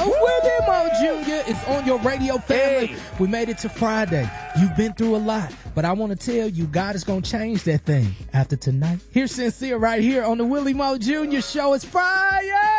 Willie Mo Jr. is on your radio family. Hey. We made it to Friday. You've been through a lot, but I want to tell you, God is going to change that thing after tonight. Here's Sincere right here on the Willie Mo Jr. Show. It's Friday.